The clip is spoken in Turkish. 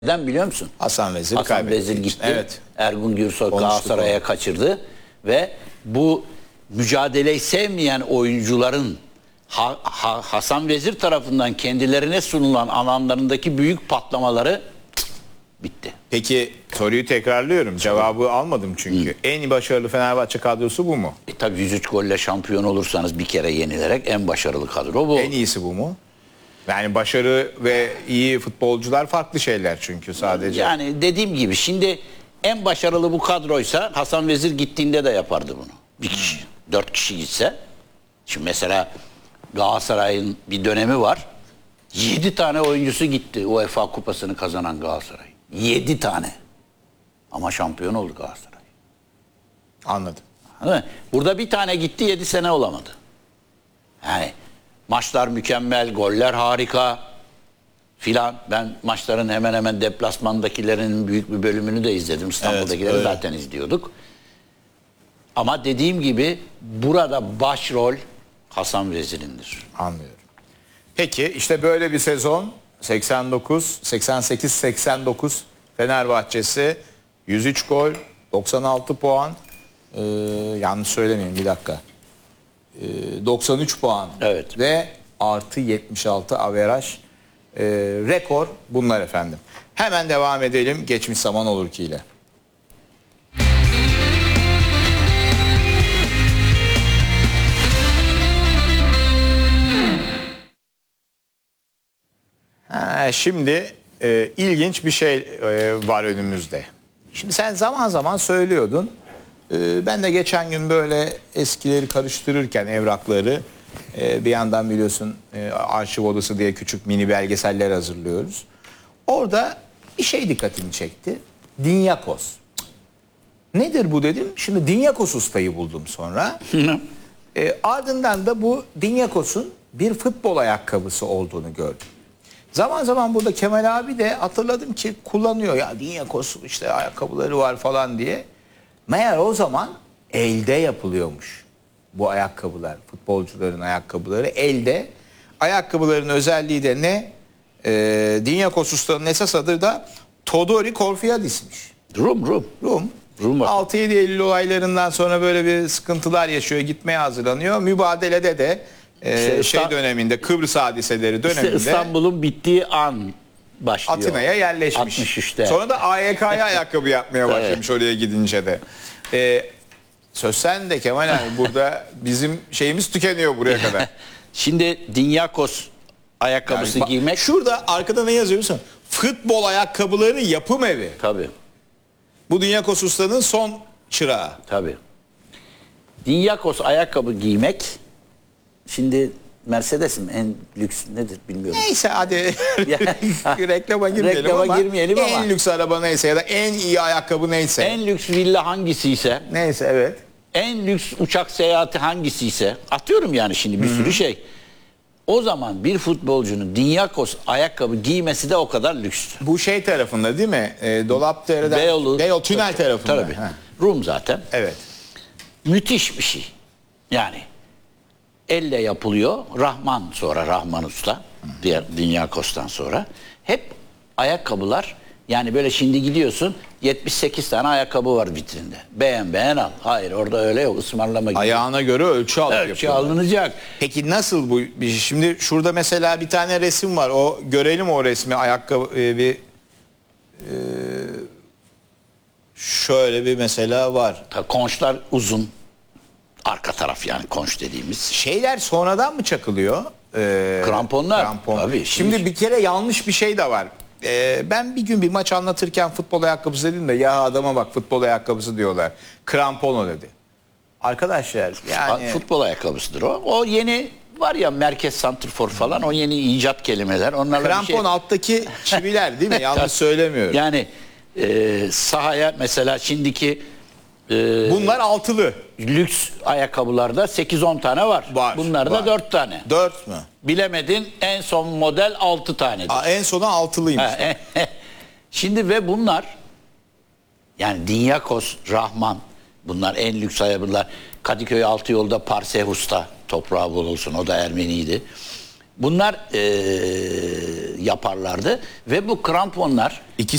Neden biliyor musun? Hasan Vezir Hasan Vezir gitti. Evet. Ergun Gürsoy Konuştuk Galatasaray'a kaçırdı. Ve bu mücadeleyi sevmeyen oyuncuların Hasan Vezir tarafından kendilerine sunulan alanlarındaki büyük patlamaları bitti. Peki soruyu tekrarlıyorum. Cevabı almadım çünkü. En başarılı Fenerbahçe kadrosu bu mu? Tabii 103 golle şampiyon olursanız bir kere yenilerek en başarılı kadro bu. En iyisi bu mu? Yani başarı ve iyi futbolcular farklı şeyler çünkü sadece. Yani dediğim gibi şimdi en başarılı bu kadroysa Hasan Vezir gittiğinde de yapardı bunu. Bir kişi, 4 kişi gitse. Şimdi mesela Galatasaray'ın bir dönemi var. 7 tane oyuncusu gitti UEFA kupasını kazanan Galatasaray. 7 tane. Ama şampiyon oldu Galatasaray. Anladım. Değil mi? Burada bir tane gitti 7 sene olamadı. Yani maçlar mükemmel, goller harika filan. Ben maçların hemen hemen deplasmandakilerin büyük bir bölümünü de izledim. İstanbul'dakileri Evet, zaten izliyorduk. Ama dediğim gibi burada başrol Hasan Vezir'indir. Anlıyorum. Peki işte böyle bir sezon 88-89 Fenerbahçe'si 103 gol, 96 puan. Yanlış söylemeyeyim bir dakika. 93 puan Evet. ve artı 76 averaj. Rekor bunlar efendim. Hemen devam edelim geçmiş zaman olur ki ile. Şimdi ilginç bir şey var önümüzde. Şimdi sen zaman zaman söylüyordun. Ben de geçen gün böyle eskileri karıştırırken evrakları bir yandan biliyorsun arşiv odası diye küçük mini belgeseller hazırlıyoruz. Orada bir şey dikkatimi çekti. Dinyakos. Nedir bu dedim. Şimdi Dinyakos ustayı buldum sonra. Ardından da bu Dinyakos'un bir futbol ayakkabısı olduğunu gördüm. Zaman zaman burada Kemal abi de hatırladım ki kullanıyor. Ya Dinyakos işte ayakkabıları var falan diye. Meğer o zaman elde yapılıyormuş bu ayakkabılar. Futbolcuların ayakkabıları elde. Ayakkabıların özelliği de ne? Dinyakos ustanın esas adı da Todori Korfiadis'miş. Rum. 6-7 Eylül olaylarından sonra böyle bir sıkıntılar yaşıyor. Gitmeye hazırlanıyor. Mübadelede de döneminde Kıbrıs hadiseleri döneminde İstanbul'un bittiği an başlıyor. Atina'ya yerleşmiş. 63'te. Sonra da AYK'ya ayakkabı yapmaya başlamış oraya gidince de. Söz sen de Kemal abi, burada bizim şeyimiz tükeniyor buraya kadar. Şimdi Dinyakos ayakkabısı Yani giymek. Şurada arkada ne yazıyor musun? Futbol ayakkabıları yapım evi. Tabii. Bu Dinyakos ustanın son çırağı. Tabii. Dinyakos ayakkabı giymek şimdi Mercedes'in en lüks nedir bilmiyorum. Neyse hadi reklama girmeyelim ama en lüks araba neyse ya da en iyi ayakkabı neyse. En lüks villa hangisi ise, Neyse evet. en lüks uçak seyahati hangisi ise, atıyorum yani şimdi bir sürü şey. O zaman bir futbolcunun Dinyakos ayakkabı giymesi de o kadar lükstü. Bu şey tarafında değil mi? Dolapdere'den Beyoğlu tünel tarafında. Tabii. Rum zaten. Evet. Müthiş bir şey. Yani elle yapılıyor. Rahman Usta. Diğer Dinyakos'tan sonra. Hep ayakkabılar, yani böyle şimdi gidiyorsun 78 tane ayakkabı var vitrinde. Beğen al. Hayır, orada öyle yok. Ismarlama gibi. Ayağına göre ölçü alıp Ölçü yapıyorlar. alınacak. Peki nasıl bu? Şimdi şurada mesela bir tane resim var. O görelim o resmi. Ayakkabı şöyle bir mesela var. Konçlar uzun. Arka taraf yani konç dediğimiz. Şeyler sonradan mı çakılıyor? Kramponlar. Krampon. Tabii. Şimdi bir kere yanlış bir şey de var. Ben bir gün bir maç anlatırken futbol ayakkabısı dedim de ya adama bak futbol ayakkabısı diyorlar. Krampon o dedi. Arkadaşlar yani. Futbol ayakkabısıdır o. O yeni var ya, merkez santrfor falan, o yeni icat kelimeler. Onlarla Krampon bir şey... alttaki çiviler değil mi? Yanlış söylemiyorum. Yani sahaya mesela şimdiki Bunlar altılı. lüks ayakkabılarda 8-10 tane var. Bunlarda var. 4 tane. 4 mü? Bilemedin, en son model 6 tanedir. En sonu altılıymış. Şimdi ve bunlar yani Dinyakos, Rahman, bunlar en lüks ayakkabılar. Kadıköy Altıyol'da Parsehus'ta, toprağı bol olsun, o da Ermeniydi. Bunlar yaparlardı ve bu kramponlar İkisi